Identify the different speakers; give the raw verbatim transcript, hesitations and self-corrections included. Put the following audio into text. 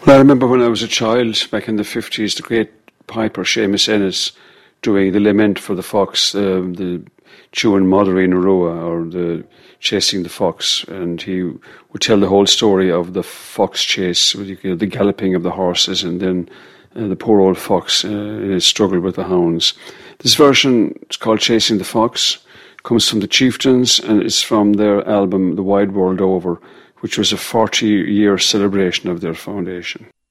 Speaker 1: Well, I remember when I was a child, back in the fifties, the great piper Seamus Ennis doing the lament for the fox, um, the chewing Mother in Arua, or the chasing the fox, and he would tell the whole story of the fox chase, with, you know, the galloping of the horses, and then uh, the poor old fox uh, in his struggle with the hounds. This version is called Chasing the Fox, comes from the Chieftains, and it's from their album The Wide World Over, which was a forty-year celebration of their foundation.